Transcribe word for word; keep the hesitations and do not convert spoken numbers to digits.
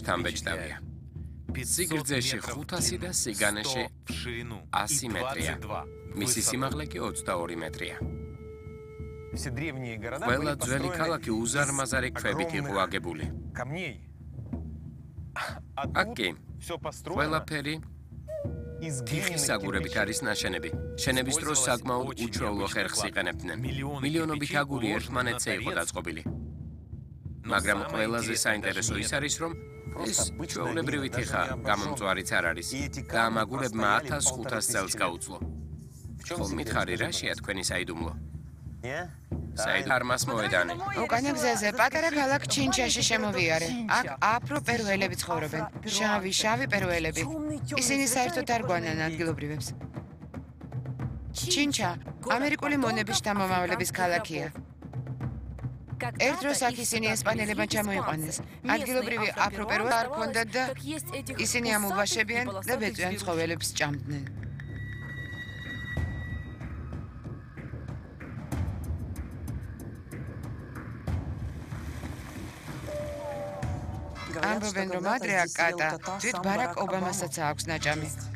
ამბეჭდავია. სიგრძეში ხუთასი და სიგანეში ასი მეტრია. მისი სიმაღლე კი ოცდაორი მეტრია. ყველა ძველი ქალაქი უზარმაზარი ქვებით იყო აგებული. აქ კი ყველაფერი თიხის აგურებით არის ნაშენები. შენების დროს საკმაოდ უჩვეულო ხერხს იყენებდნენ. მილიონობით აგური ერთმანეთზე იყო დაწყობილი. მაგრამ ყველაზე საინტერესო ის არის, რომ ეს ჩვეულებრივი თიხა გამომწვარიც არ არის და ამ აგურებმა ათას ხუთას წელს გაუძლო. ხომ მითხარი რაშია თქვენი საიდუმლო? საიდ არმას მოედანი. უკანა გზაზე პატარა ქალაქ ჩინჩაში შემოვიარე. აქ აფრო პერუელები ცხოვრობენ. შავი, შავი პერუელები. ისინი საერთოდ არ გვანან ადგილობრივებს. ჩინჩა ამერიკული მონების შთამომავლების ქალაქია. ერთ დროს აქ ისინი ესპანელებმა ჩამოიყვანეს. ადგილობრივი აფრო პერუელი არ ჰქონდათ და ისინი ამობაშებიან და ბეწვიან ცხოველებს ჭამდნენ. ამბობენ, რომ ადრე აქ კატა თვით ბარაკ ობამასაც აქვს ნაჭამი.